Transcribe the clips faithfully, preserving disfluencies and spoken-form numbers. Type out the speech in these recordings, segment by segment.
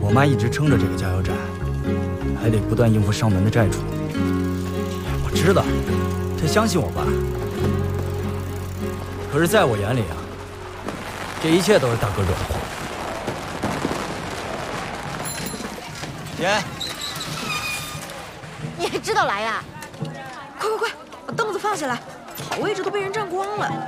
我妈一直撑着这个加油站，还得不断应付上门的债主。我知道，她相信我爸。可是在我眼里啊，这一切都是大哥惹的祸。姐， 你还知道来呀？快快快，把凳子放下来，好位置都被人占光了。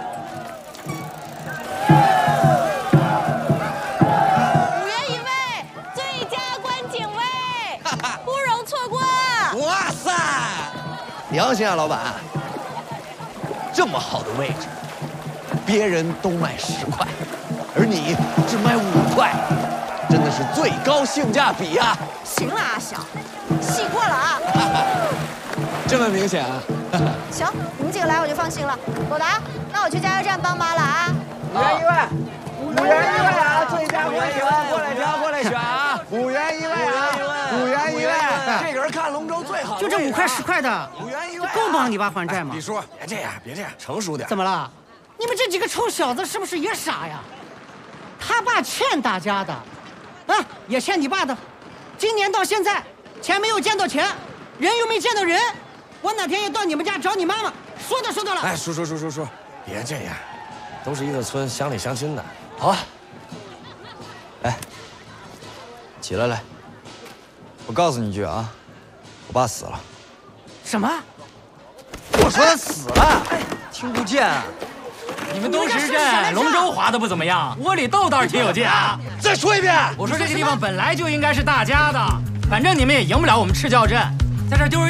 哇塞，良心啊，老板！这么好的位置，别人都卖十块，而你只卖五块，真的是最高性价比呀！ 行了，阿小，戏过了啊！ 这么明显啊？ 行，你们几个来我就放心了。果达，那我去加油站帮妈了啊！ 五元一位，五元一位啊！最佳观景，过来挑，过来选啊！五元一位啊！五元一位，这个人看龙舟最好。 就这五块十块的， 五元一位， 够帮你爸还债吗？ 李叔，别这样，别这样，成熟点。 怎么了？你们这几个臭小子是不是也傻呀？他爸欠大家的，啊，也欠你爸的。今年到现在，钱没有见到钱，人又没见到人。我哪天要到你们家找你妈妈，说到说到了。 哎，叔叔叔叔叔，别这样，都是一个村，乡里乡亲的。 好啊，来，起来来。 我告诉你一句啊，我爸死了。 什么？ 我说他死了，听不见啊？ 你们东石镇龙舟划的不怎么样，窝里斗倒是挺有劲啊。 再说一遍， 我说这个地方本来就应该是大家的，反正你们也赢不了我们赤教镇，在这丢人。